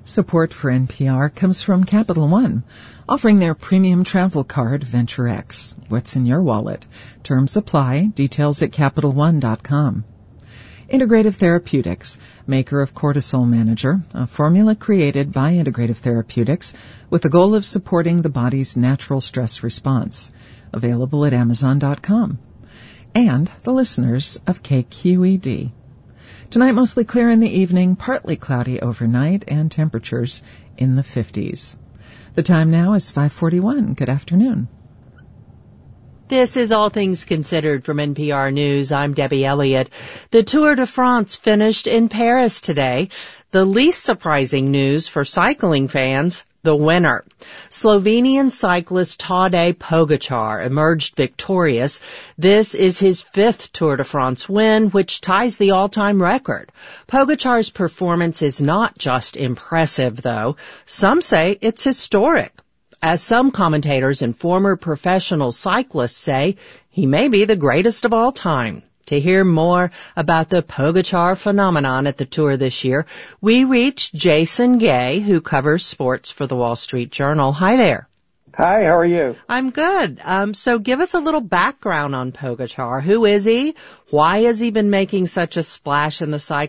Support for NPR comes from Capital One, offering their premium travel card, Venture X. What's in your wallet? Terms apply. Details at CapitalOne.com. Integrative Therapeutics, maker of Cortisol Manager, a formula created by Integrative Therapeutics with the goal of supporting the body's natural stress response. Available at Amazon.com. And the listeners of KQED. Tonight, mostly clear in the evening, partly cloudy overnight, and temperatures in the 50s. The time now is 5:41. Good afternoon. This is All Things Considered from NPR News. I'm Debbie Elliott. The Tour de France finished in Paris today. The least surprising news for cycling fans, the winner. Slovenian cyclist Tadej Pogačar emerged victorious. This is his 5th Tour de France win, which ties the all-time record. Pogačar's performance is not just impressive, though. Some say it's historic. As some commentators and former professional cyclists say, he may be the greatest of all time. To hear more about the Pogačar phenomenon at the Tour this year, we reached Jason Gay, who covers sports for the Wall Street Journal. Hi there. Hi, how are you? I'm good. So give us a little background on Pogačar. Who is he? Why has he been making such a splash in the cycling